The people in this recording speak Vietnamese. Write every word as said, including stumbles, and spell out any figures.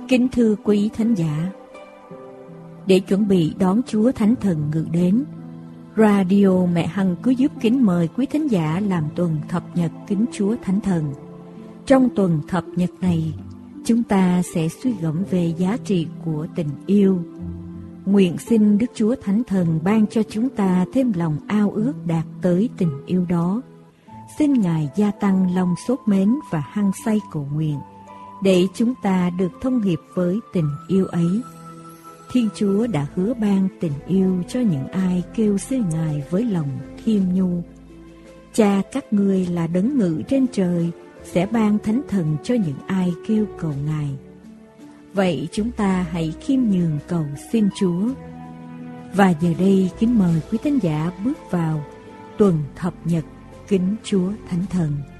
Kính thưa quý thính giả, để chuẩn bị đón Chúa Thánh Thần ngự đến, Radio Mẹ Hằng cứ giúp kính mời quý thính giả làm tuần thập nhật kính Chúa Thánh Thần. Trong tuần thập nhật này, chúng ta sẽ suy gẫm về giá trị của tình yêu. Nguyện xin Đức Chúa Thánh Thần ban cho chúng ta thêm lòng ao ước đạt tới tình yêu đó. Xin Ngài gia tăng lòng xốt mến và hăng say cầu nguyện, để chúng ta được thông hiệp với tình yêu ấy. Thiên Chúa đã hứa ban tình yêu cho những ai kêu xin Ngài với lòng khiêm nhu. Cha các ngươi là đấng ngự trên trời, sẽ ban Thánh Thần cho những ai kêu cầu Ngài. Vậy chúng ta hãy khiêm nhường cầu xin Chúa. Và giờ đây kính mời quý thính giả bước vào tuần thập nhật kính Chúa Thánh Thần.